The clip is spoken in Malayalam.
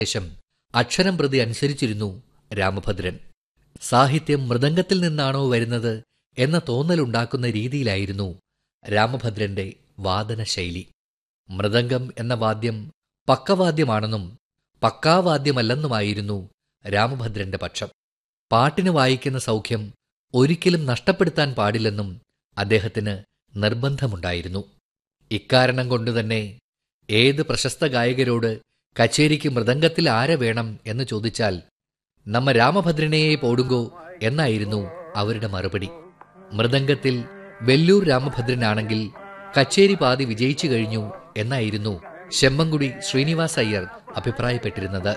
ശേഷം അക്ഷരം പ്രതി അനുസരിച്ചിരുന്നു രാമഭദ്രൻ. സാഹിത്യം മൃദംഗത്തിൽ നിന്നാണോ വരുന്നത് എന്ന തോന്നലുണ്ടാക്കുന്ന രീതിയിലായിരുന്നു രാമഭദ്രന്റെ വാദനശൈലി. മൃദംഗം എന്ന വാദ്യം പക്കവാദ്യമാണെന്നും പക്കാവാദ്യമല്ലെന്നുമായിരുന്നു രാമഭദ്രന്റെ പക്ഷം. പാട്ടിന് വായിക്കുന്ന സൗഖ്യം ഒരിക്കലും നഷ്ടപ്പെടുത്താൻ പാടില്ലെന്നും അദ്ദേഹത്തിന് നിർബന്ധമുണ്ടായിരുന്നു. ഇക്കാരണം കൊണ്ടുതന്നെ ഏത് പ്രശസ്ത ഗായകരോട് കച്ചേരിക്ക് മൃദംഗത്തിൽ ആരെ വേണം എന്ന് ചോദിച്ചാൽ നമ്മ രാമഭദ്രനെയെ പോടുങ്കോ എന്നായിരുന്നു അവരുടെ മറുപടി. മൃദംഗത്തിൽ വെല്ലൂർ രാമഭദ്രനാണെങ്കിൽ കച്ചേരി പാതി വിജയിച്ചു കഴിഞ്ഞു എന്നായിരുന്നു ശെമ്മങ്കുടി ശ്രീനിവാസ് അയ്യർ അഭിപ്രായപ്പെട്ടിരുന്നത്.